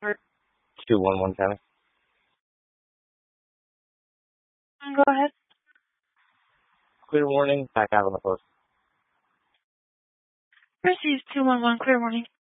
211 County. Go ahead. Clear warning, back out on the post. Received 211, clear warning.